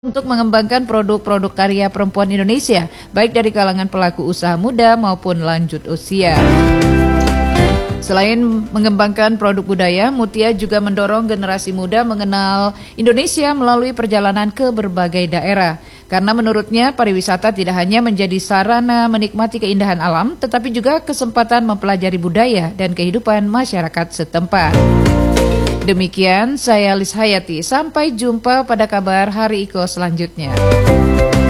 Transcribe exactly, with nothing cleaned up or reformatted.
untuk mengembangkan produk-produk karya perempuan Indonesia, baik dari kalangan pelaku usaha muda maupun lanjut usia. Selain mengembangkan produk budaya, Mutia juga mendorong generasi muda mengenal Indonesia melalui perjalanan ke berbagai daerah. Karena menurutnya pariwisata tidak hanya menjadi sarana menikmati keindahan alam, tetapi juga kesempatan mempelajari budaya dan kehidupan masyarakat setempat. Demikian saya Lis Hayati, sampai jumpa pada kabar Hari Iko selanjutnya.